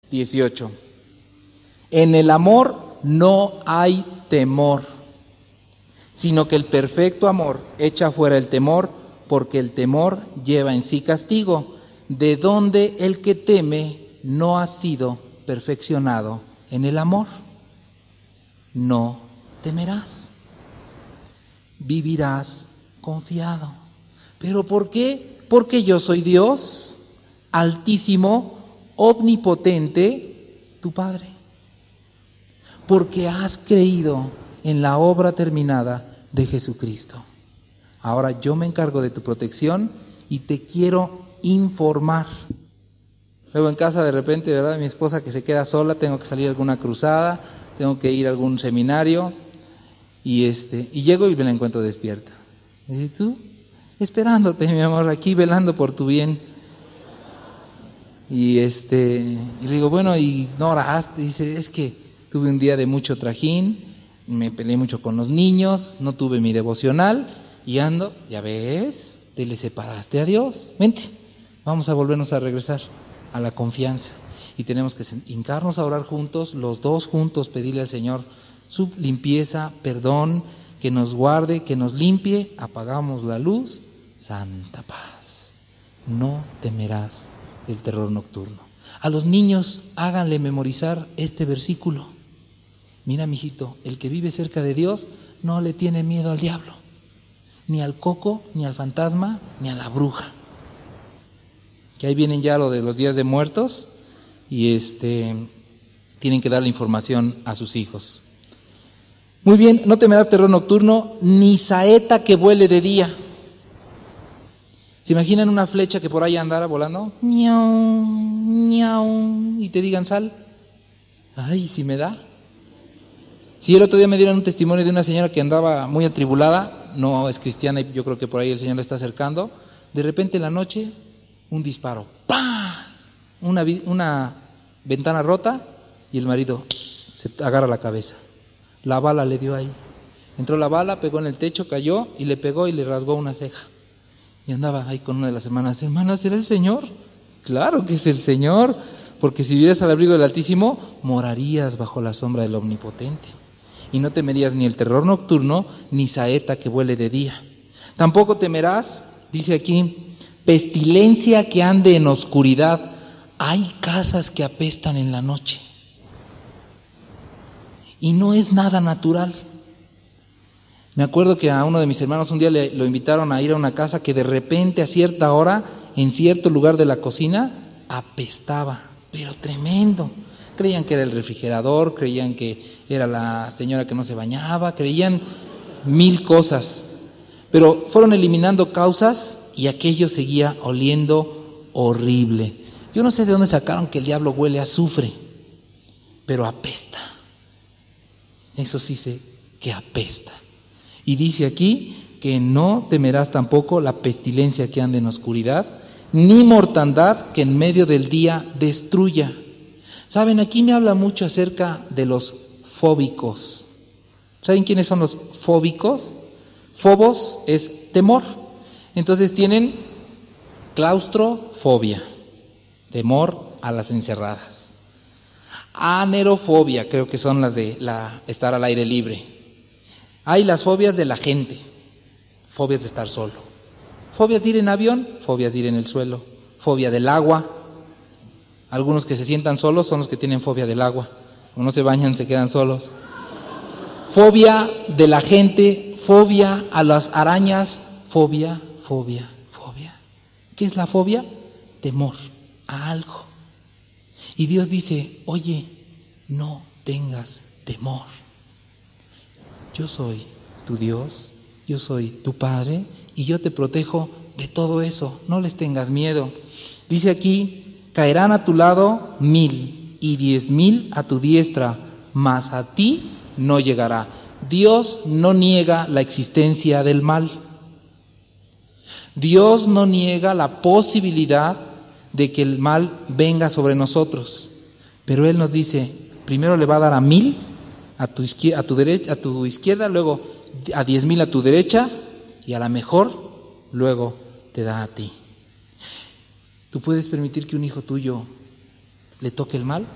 18. En el amor no hay temor, sino que el perfecto amor echa fuera el temor, porque el temor lleva en sí castigo, de donde el que teme no ha sido perfeccionado en el amor. No temerás, vivirás confiado. ¿Pero por qué? Porque yo soy Dios, altísimo, omnipotente, tu Padre. Porque has creído en la obra terminada de Jesucristo. Ahora yo me encargo de tu protección y te quiero informar. Luego en casa de repente, ¿verdad? Mi esposa que se queda sola, tengo que salir a alguna cruzada, tengo que ir a algún seminario y llego y me la encuentro despierta. ¿Y tú? Esperándote, mi amor, aquí velando por tu bien. Y le digo, bueno, ¿y no oraste? Dice, es que tuve un día de mucho trajín, me peleé mucho con los niños, no tuve mi devocional y ando, ya ves, te le separaste a Dios. Vente, vamos a volvernos a regresar a la confianza. Y tenemos que hincarnos a orar juntos, los dos juntos, pedirle al Señor su limpieza, perdón, que nos guarde, que nos limpie. Apagamos la luz, santa paz. No temerás el terror nocturno. A los niños háganle memorizar este versículo. Mira, mijito, el que vive cerca de Dios no le tiene miedo al diablo, ni al coco, ni al fantasma, ni a la bruja. Que ahí vienen ya lo de los días de muertos y tienen que dar la información a sus hijos. Muy bien, no temerás terror nocturno, ni saeta que vuele de día. ¿Se imaginan una flecha que por ahí andara volando? Miau, miau, y te digan sal. Ay, si me da. Si el otro día me dieron un testimonio de una señora que andaba muy atribulada, no es cristiana y yo creo que por ahí el Señor la está acercando. De repente en la noche, un disparo. ¡Paz! Una ventana rota y el marido se agarra la cabeza. La bala le dio ahí. Entró la bala, pegó en el techo, cayó y le pegó y le rasgó una ceja. Y andaba ahí con una de las hermanas. Hermana, ¿será el Señor? Claro que es el Señor, porque si vivieras al abrigo del Altísimo, morarías bajo la sombra del Omnipotente. Y no temerías ni el terror nocturno, ni saeta que vuele de día. Tampoco temerás, dice aquí, pestilencia que ande en oscuridad. Hay casas que apestan en la noche. Y no es nada natural. Me acuerdo que a uno de mis hermanos un día lo invitaron a ir a una casa que de repente a cierta hora, en cierto lugar de la cocina, apestaba, pero tremendo. Creían que era el refrigerador, creían que era la señora que no se bañaba, creían 1000 cosas. Pero fueron eliminando causas y aquello seguía oliendo horrible. Yo no sé de dónde sacaron que el diablo huele a azufre, pero apesta. Eso sí sé que apesta. Y dice aquí que no temerás tampoco la pestilencia que ande en oscuridad, ni mortandad que en medio del día destruya. Saben, aquí me habla mucho acerca de los fóbicos. ¿Saben quiénes son los fóbicos? Fobos es temor. Entonces tienen claustrofobia, temor a las encerradas. Anerofobia, creo que son las de estar al aire libre. Hay las fobias de la gente, fobias de estar solo, fobias de ir en avión, fobias de ir en el suelo, fobia del agua. Algunos que se sientan solos son los que tienen fobia del agua, o no se bañan, se quedan solos. Fobia de la gente, fobia a las arañas, fobia. ¿Qué es la fobia? Temor a algo. Y Dios dice, oye, no tengas temor. Yo soy tu Dios, yo soy tu Padre y yo te protejo de todo eso, no les tengas miedo. Dice aquí, caerán a tu lado 1000 y 10,000 a tu diestra, mas a ti no llegará. Dios no niega la existencia del mal. Dios no niega la posibilidad de que el mal venga sobre nosotros, pero Él nos dice, primero le va a dar a 1000 a tu izquierda, luego a 10,000 a tu derecha y a la mejor luego te da a ti. ¿Tú puedes permitir que un hijo tuyo le toque el mal?